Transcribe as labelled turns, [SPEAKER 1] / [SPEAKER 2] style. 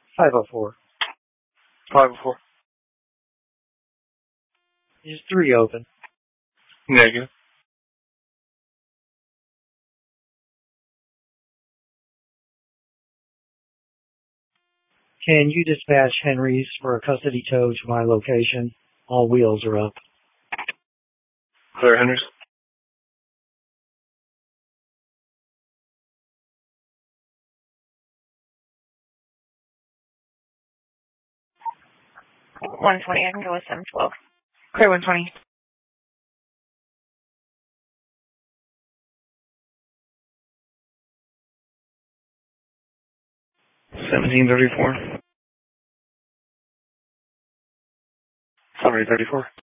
[SPEAKER 1] 504.
[SPEAKER 2] 504.
[SPEAKER 1] Is 3 open?
[SPEAKER 2] Negative.
[SPEAKER 1] Can you dispatch Henry's for a custody tow to my location? All wheels are up.
[SPEAKER 2] Clear, Henry's.
[SPEAKER 3] $120. I can go with 712. Clear 120.
[SPEAKER 2] $17.34. Sorry, 34.